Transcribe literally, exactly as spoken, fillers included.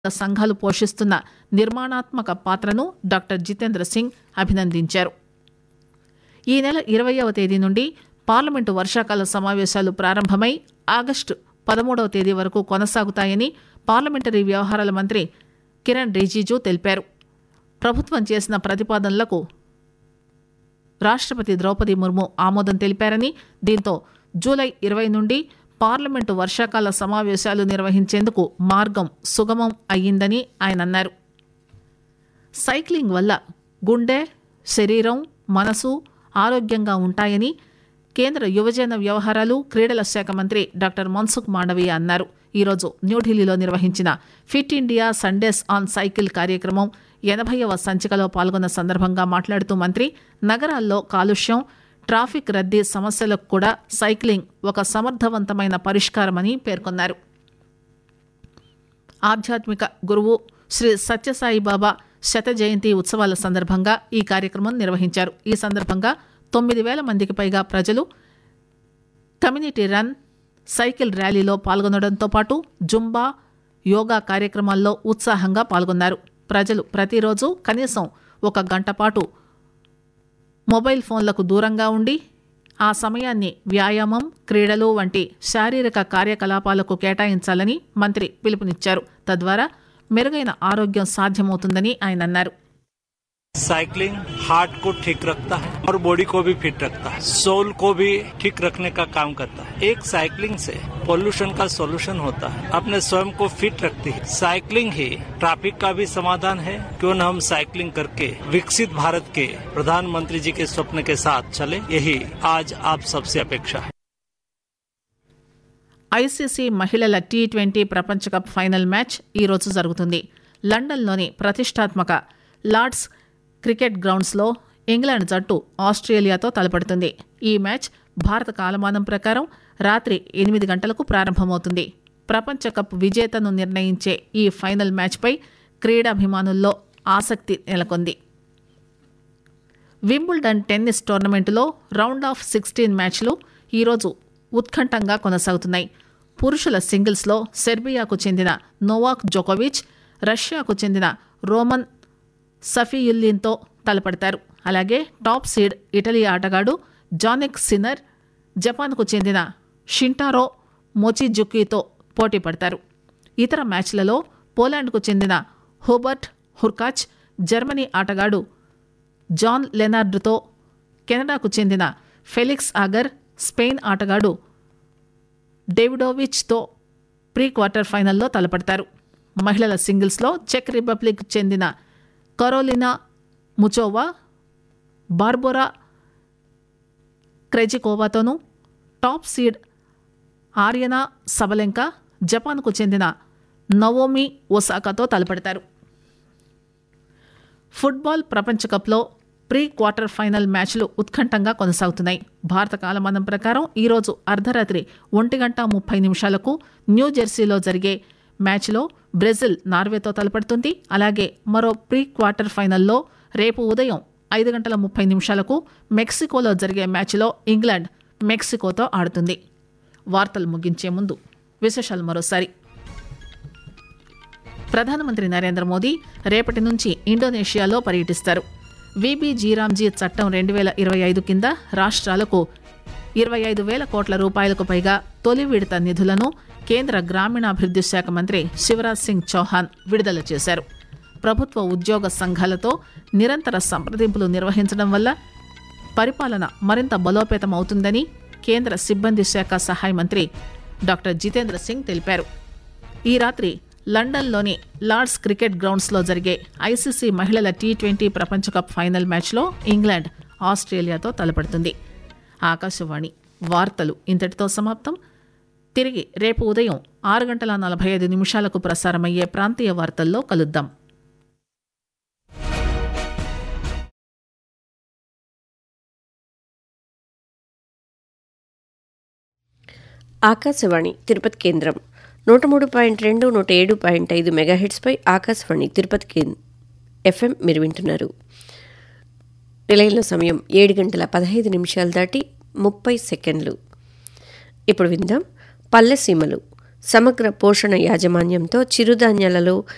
సంఘాలు పోషిస్తున్న నిర్మాణాత్మక పాత్రను డాక్టర్ జితేంద్ర సింగ్ అభినందించారు. ఈ నెల ఇరవైవ తేదీ నుండి పార్లమెంటు వర్షాకాల సమావేశాలు ప్రారంభమై ఆగస్టు పదమూడవ తేదీ వరకు కొనసాగుతాయని పార్లమెంటరీ వ్యవహారాల మంత్రి కిరణ్ రిజిజు తెలిపారు. ప్రభుత్వం చేసిన ప్రతిపాదనలకు రాష్ట్రపతి ద్రౌపది ముర్ము ఆమోదం తెలిపారని, దీంతో జూలై ఇరవై నుండి పార్లమెంటు వర్షాకాల సమావేశాలు నిర్వహించేందుకు మార్గం సుగమం అయ్యిందని ఆయన అన్నారు. సైక్లింగ్ వల్ల గుండె, శరీరం, మనసు ఆరోగ్యంగా ఉంటాయని కేంద్ర యువజన వ్యవహారాలు, క్రీడల శాఖ మంత్రి డాక్టర్ మన్సుఖ్ మాండవీయ అన్నారు. ఈరోజు న్యూఢిల్లీలో నిర్వహించిన fit India Sundays on cycle కార్యక్రమం ఎనభైవ సంచికలో పాల్గొన్న సందర్భంగా మాట్లాడుతూ మంత్రి నగరాల్లో కాలుష్యం, ట్రాఫిక్ రద్దీ సమస్యలకు కూడా సైక్లింగ్ ఒక సమర్థవంతమైన పరిష్కారమని పేర్కొన్నారు. ఆధ్యాత్మిక గురువు శ్రీ సత్యసాయిబాబా శత జయంతి ఉత్సవాల సందర్భంగా ఈ కార్యక్రమం నిర్వహించారు. ఈ సందర్భంగా తొమ్మిది వేల మందికి పైగా ప్రజలు కమ్యూనిటీ రన్, సైకిల్ ర్యాలీలో పాల్గొనడంతో పాటు జుంబా, యోగా కార్యక్రమాల్లో ఉత్సాహంగా పాల్గొన్నారు. ప్రజలు ప్రతిరోజు కనీసం ఒక గంట పాటు మొబైల్ ఫోన్లకు దూరంగా ఉండి ఆ సమయాన్ని వ్యాయామం, క్రీడలు వంటి శారీరక కార్యకలాపాలకు కేటాయించాలని మంత్రి పిలుపునిచ్చారు. తద్వారా మెరుగైన ఆరోగ్యం సాధ్యమవుతుందని ఆయన అన్నారు. साइकिलिंग हार्ट को ठीक रखता है और बॉडी को भी फिट रखता है, सोल को भी ठीक रखने का काम करता है. एक साइकिलिंग से पोल्यूशन का सॉल्यूशन होता है, अपने स्वयं को फिट रखती है. साइकिलिंग ही ट्रैफिक का भी समाधान है. क्यों न हम साइकिलिंग करके विकसित भारत के प्रधानमंत्री जी के स्वप्न के साथ चले, यही आज आप सबसे अपेक्षा है. ఐసీసీ మహిళల టీ ట్వంటీ ప్రపంచ కప్ ఫైనల్ మ్యాచ్ ఈ రోజు జరుగుతుంది. లండన్లోని ప్రతిష్టాత్మక లార్డ్స్ క్రికెట్ గ్రౌండ్స్లో ఇంగ్లాండ్ జట్టు ఆస్ట్రేలియాతో తలపడుతుంది. ఈ మ్యాచ్ భారత కాలమానం ప్రకారం రాత్రి ఎనిమిది గంటలకు ప్రారంభమవుతుంది. ప్రపంచ కప్ విజేతను నిర్ణయించే ఈ ఫైనల్ మ్యాచ్పై క్రీడాభిమానుల్లో ఆసక్తి నెలకొంది. Wimbledon tennis టోర్నమెంటులో round of sixteen మ్యాచ్లు ఈరోజు ఉత్కంఠంగా కొనసాగుతున్నాయి. పురుషుల సింగిల్స్లో సెర్బియాకు చెందిన నోవాక్ జోకోవిచ్ రష్యాకు చెందిన రోమన్ సఫియుల్లిన్తో తలపడతారు. అలాగే టాప్ సీడ్ ఇటలీ ఆటగాడు జానిక్ సిన్నర్ జపాన్కు చెందిన షింటారో మోచిజుకీతో పోటీ పడతారు. ఇతర మ్యాచ్లలో పోలాండ్కు చెందిన హూబర్ట్ హుర్కాచ్ జర్మనీ ఆటగాడు జాన్ లెనార్డ్తో, కెనడాకు చెందిన ఫెలిక్స్ ఆగర్ స్పెయిన్ ఆటగాడు డేవిడోవిచ్తో ప్రీ క్వార్టర్ ఫైనల్లో తలపడతారు. మహిళల సింగిల్స్లో చెక్ రిపబ్లిక్ చెందిన Karolina Muchova Barbora క్రెజికోవాతోనూ, top seed ఆర్యనా Sabalenka జపాన్కు చెందిన Naomi ఒసాకాతో తలపడతారు. Football ప్రపంచకప్లో pre quarter final మ్యాచ్లు ఉత్కంఠంగా కొనసాగుతున్నాయి. భారత కాలమానం ప్రకారం ఈరోజు అర్ధరాత్రి ఒంటి గంట ముప్పై నిమిషాలకు న్యూజెర్సీలో జరిగే మ్యాచ్లో బ్రెజిల్ నార్వేతో తలపడుతుంది. అలాగే మరో ప్రీ క్వార్టర్ ఫైనల్లో రేపు ఉదయం ఐదు గంటల ముప్పై నిమిషాలకు మెక్సికోలో జరిగే మ్యాచ్లో ఇంగ్లాండ్ మెక్సికోతో ఆడుతుంది. వార్తలు ముగించే ముందు విశేషాలు మరోసారి. ప్రధానమంత్రి నరేంద్ర మోదీ రేపటి నుంచి ఇండోనేషియాలో పర్యటిస్తారు. వీబీ జీరామ్జీ చట్టం రెండు వేల ఇరవై ఐదు కింద రాష్ట్రాలకు ఇరవై ఐదు వేల కోట్ల రూపాయలకు పైగా తొలి విడత నిధులను కేంద్ర గ్రామీణాభివృద్ధి శాఖ మంత్రి శివరాజ్ సింగ్ చౌహాన్ విడుదల చేశారు. ప్రభుత్వ ఉద్యోగ సంఘాలతో నిరంతర సంప్రదింపులు నిర్వహించడం వల్ల పరిపాలన మరింత బలోపేతమవుతుందని కేంద్ర సిబ్బంది శాఖ సహాయ మంత్రి డాక్టర్ జితేంద్ర సింగ్ తెలిపారు. ఈ రాత్రి లండన్లోని లార్డ్స్ క్రికెట్ గ్రౌండ్స్లో జరిగే ఐసీసీ మహిళల టీ ట్వంటీ ప్రపంచ కప్ ఫైనల్ మ్యాచ్లో ఇంగ్లాండ్ ఆస్ట్రేలియాతో తలపడుతుంది. ఆకాశవాణి వార్తలు ఇంతటితో సమాప్తం. తిరిగి రేపు ఉదయం ఆరు గంటల నలభై ఐదు నిమిషాలకు ప్రసారమయ్యే ప్రాంతీయ వార్తల్లో కలుద్దాం. ఆకాశవాణి తిరుపతి కేంద్రం నూట మూడు పాయింట్ రెండు నూట ఏడు పాయింట్ ఐదు మెగాహెట్స్పై ఆకాశవాణి తిరుపతి కేంద్ర ఎఫ్ఎం మీరు వింటున్నారు. నిలయంలో సమయం ఏడు గంటల పదహైదు నిమిషాలు దాటి ముప్పై సెకండ్లు. ఇప్పుడు విందాం పల్లెసీమలు. సమగ్ర పోషణ యాజమాన్యంతో చిరుధాన్యాలలో